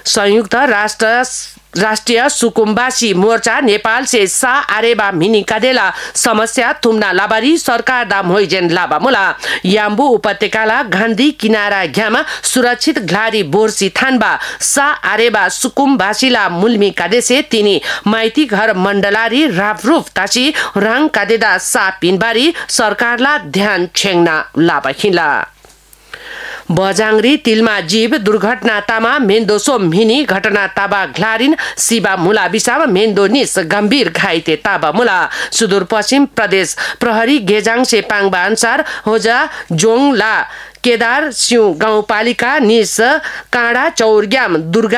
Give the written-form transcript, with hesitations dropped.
संयुक्त राष्ट्रीय सुकुम्बासी मोर्चा नेपाल से सा आरेबा मिनी कादेला समस्या थुम्ना लाबारी सरकार दा मोइजेन लाबा मुला याम्बु उपत्यकाला गान्धी किनारा घ्यामा सुरक्षित घ्लारी बोर्सी थानबा सा आरेबा सुकुम्बासीला मुल्मी कादेसे तिनी माइती घर मण्डलारी राफरुफ तासी राङ कादेदा सा पिनबारी सरकारला ध्यान छेङ्ना लाबा खिला बजाङ्री तिलमा जीव दुर्घटना तामा मेन्दोसो मिनी घटना ताबा घ्लारिन सिबा मुला बिसामा मेन्दोनिस गम्भीर घाइते ताबा मुला सुदूरपश्चिम प्रदेश प्रहरी गेजाङ सेपाङबा अनुसार होजा जोङला केदार सिउ गाउँपालिका निस काँडा चौरग्याम दुर्गा